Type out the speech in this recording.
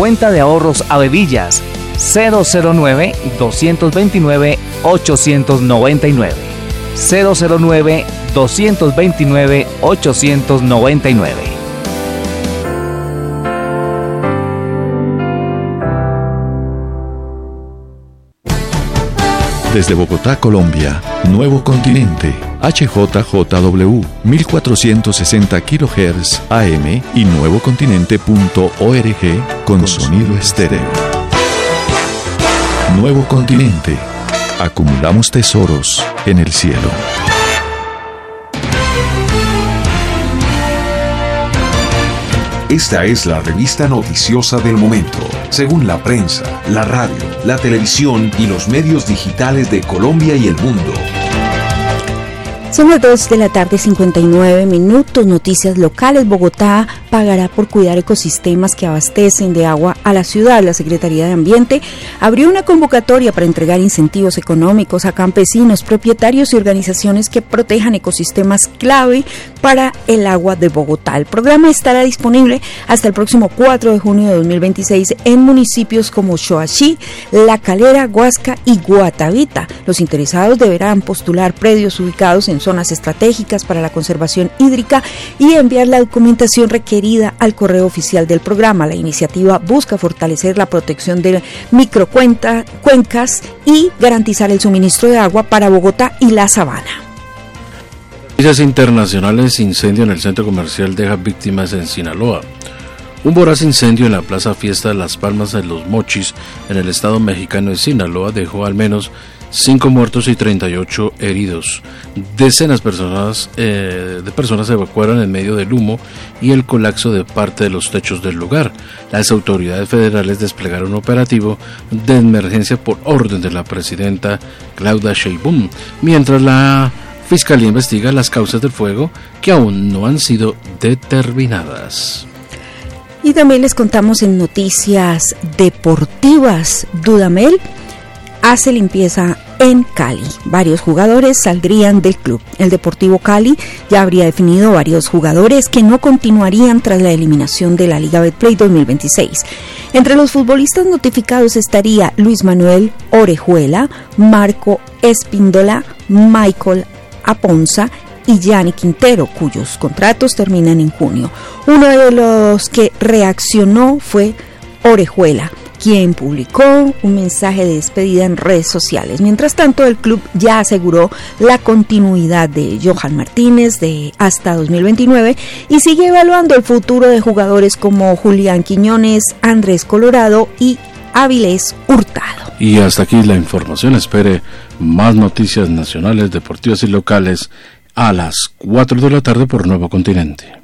Cuenta de ahorros Avevillas 009-229-899. 009-229-899. Desde Bogotá, Colombia, Nuevo Continente, HJJW, 1460 kHz AM y nuevocontinente.org con sonido estéreo. Nuevo Continente. Acumulamos tesoros en el cielo. Esta es la revista noticiosa del momento, según la prensa, la radio, la televisión y los medios digitales de Colombia y el mundo. Son las 2 de la tarde, 59 minutos. Noticias locales. Bogotá pagará por cuidar ecosistemas que abastecen de agua a la ciudad. La Secretaría de Ambiente abrió una convocatoria para entregar incentivos económicos a campesinos, propietarios y organizaciones que protejan ecosistemas clave para el agua de Bogotá. El programa estará disponible hasta el próximo 4 de junio de 2026 en municipios como Soachi, La Calera, Guasca y Guatavita. Los interesados deberán postular predios ubicados en zonas estratégicas para la conservación hídrica y enviar la documentación requerida al correo oficial del programa. La iniciativa busca fortalecer la protección de microcuencas y garantizar el suministro de agua para Bogotá y la Sabana. Noticias internacionales. Incendio en el centro comercial deja víctimas en Sinaloa. Un voraz incendio en la Plaza Fiesta de Las Palmas de los Mochis, en el estado mexicano de Sinaloa, dejó al menos 5 muertos y 38 heridos. Decenas de personas se evacuaron en medio del humo y el colapso de parte de los techos del lugar. Las autoridades federales desplegaron un operativo de emergencia por orden de la presidenta Claudia Sheinbaum, mientras la Fiscalía investiga las causas del fuego que aún no han sido determinadas. Y también les contamos en noticias deportivas. Dudamel hace limpieza en Cali. Varios jugadores saldrían del club. El Deportivo Cali ya habría definido varios jugadores que no continuarían tras la eliminación de la Liga Betplay 2026. Entre los futbolistas notificados estaría Luis Manuel Orejuela, Marco Espíndola, Michael Aponza y Gianni Quintero, cuyos contratos terminan en junio. Uno de los que reaccionó fue Orejuela, quien publicó un mensaje de despedida en redes sociales. Mientras tanto, el club ya aseguró la continuidad de Johan Martínez hasta 2029 y sigue evaluando el futuro de jugadores como Julián Quiñones, Andrés Colorado y Avilés Hurtado. Y hasta aquí la información. Espere más noticias nacionales, deportivas y locales a las 4 de la tarde por Nuevo Continente.